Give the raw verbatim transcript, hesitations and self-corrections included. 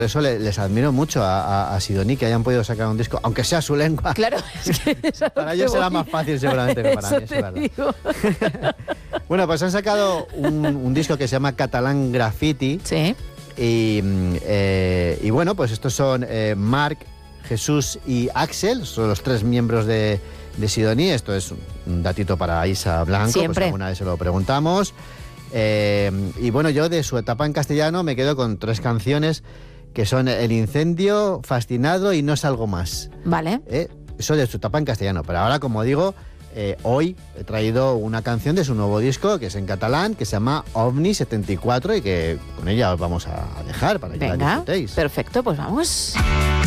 eso le, les admiro mucho a, a, a Sidoní que hayan podido sacar un disco, aunque sea su lengua. Claro, es que es para ellos será más fácil seguramente que para eso mí, te eso digo. Bueno, pues han sacado un, un disco que se llama Catalán Graffiti. Sí. Y, eh, y bueno, pues estos son eh, Marc, Jesús y Axel, son los tres miembros de, de Sidoní. Esto es un datito para Isa Blanco, Siempre. pues alguna vez se lo preguntamos. Eh, y bueno, yo de su etapa en castellano me quedo con tres canciones que son El incendio, Fascinado y No salgo más. Vale. Eh, eso de su etapa en castellano, pero ahora, como digo, eh, hoy he traído una canción de su nuevo disco que es en catalán, que se llama Ovni setenta y cuatro y que con ella os vamos a dejar para que la Venga, disfrutéis. perfecto, pues vamos.